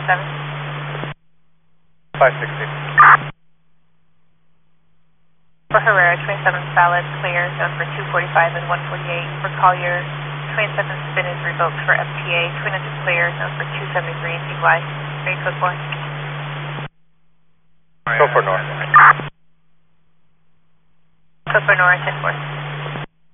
560. For Herrera, 27 valid, clear, zone for 245 and 148. For Collier, 27 spin is revoked for FTA, twin engine clear, zone for 273 and DY. Ready code 4. Go for north. Code for north, 10-4.